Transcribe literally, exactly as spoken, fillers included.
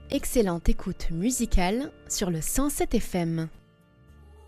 Excellente écoute musicale sur le cent sept F M.